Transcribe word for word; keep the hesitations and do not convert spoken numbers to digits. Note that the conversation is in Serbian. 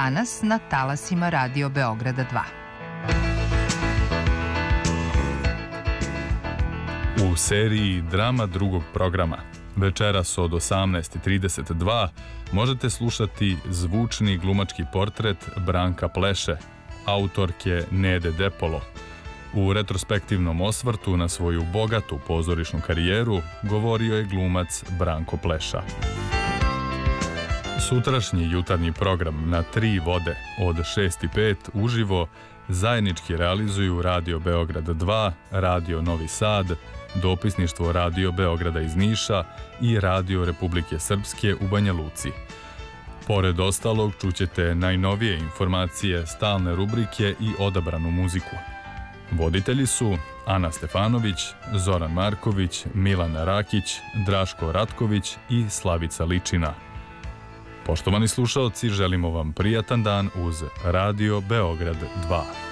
danas na talasima Radio Beograda dva. U seriji Drama drugog programa večeras od osamnaest i trideset dva možete slušati zvučni glumački portret Branka Pleše, autorke Nede Depolo. U retrospektivnom osvrtu na svoju bogatu pozorišnu karijeru govorio je glumac Branko Pleša. Sutrašnji jutarnji program na tri vode od šest i pet uživo zajednički realizuju Radio Beograd dva, Radio Novi Sad, Dopisništvo Radio Beograda iz Niša i Radio Republike Srpske u Banja Luci. Pored ostalog čućete najnovije informacije, stalne rubrike i odabranu muziku. Voditelji su Ana Stefanović, Zoran Marković, Milana Rakić, Draško Ratković i Slavica Ličina. Poštovani slušaoci, želimo vam prijatan dan uz Radio Beograd dva.